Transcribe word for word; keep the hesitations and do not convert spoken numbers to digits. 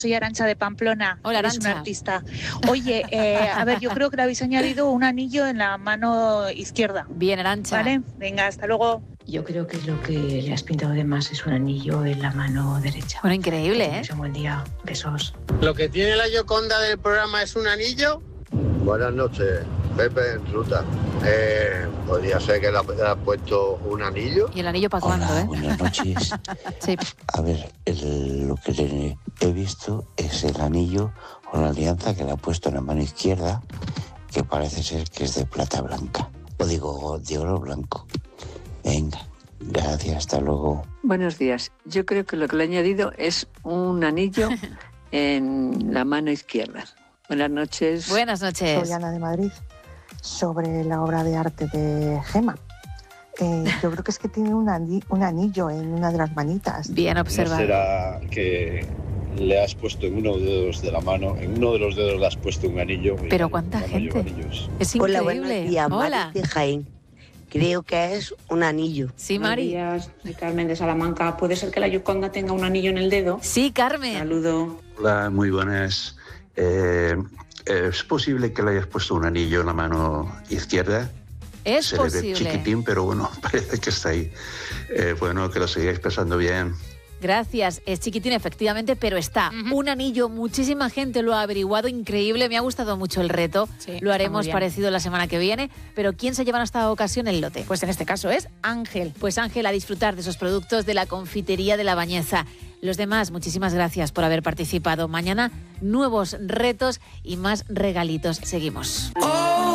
Soy Arantxa de Pamplona. Hola, eres Arantxa. una artista. Oye, eh, a ver, yo creo que le habéis añadido un anillo en la mano izquierda. Bien, Arantxa. Vale, venga, hasta luego. Yo creo que lo que le has pintado de más es un anillo en la mano derecha. Bueno, increíble, Que ¿eh? tengáis un buen día. Besos. Lo que tiene la Gioconda del programa es un anillo. Buenas noches, Pepe en ruta. Eh, podría ser que le ha, le ha puesto un anillo. ¿Y el anillo para cuándo, Hola, eh? buenas noches. Sí. A ver, el- lo que le he visto es el anillo o la alianza que le ha puesto en la mano izquierda, que parece ser que es de plata blanca. O digo, de oro blanco. Venga, gracias, hasta luego. Buenos días. Yo creo que lo que le he añadido es un anillo en la mano izquierda. Buenas noches. Buenas noches. Soy Ana de Madrid. Sobre la obra de arte de Gema. Eh, yo creo que es que tiene un, ani- un anillo en una de las manitas. Bien ¿No observado. será que le has puesto en uno de los dedos de la mano, en uno de los dedos le has puesto un anillo? y Pero en cuánta la mano lleva gente. anillos? Es Hola, increíble. buenos días. Hola. Mari de Jaén. Creo que es un anillo. Sí, Buenos Mari. días, soy Carmen de Salamanca. ¿Puede ser que la Gioconda tenga un anillo en el dedo? Sí, Carmen. Saludo. Hola, muy buenas. Eh, ¿Es posible que le hayas puesto un anillo en la mano izquierda? Es Se le ve posible. chiquitín, pero bueno, parece que está ahí. Eh, bueno, que lo sigáis pasando bien. Gracias. Es chiquitín, efectivamente, pero está. Un anillo, muchísima gente lo ha averiguado, increíble. Me ha gustado mucho el reto. Sí, lo está haremos muy bien. parecido la semana que viene. Pero ¿quién se lleva en esta ocasión el lote? Pues en este caso es Ángel. Pues Ángel, a disfrutar de esos productos de la confitería de La Bañeza. Los demás, muchísimas gracias por haber participado. Mañana, nuevos retos y más regalitos. Seguimos. Oh.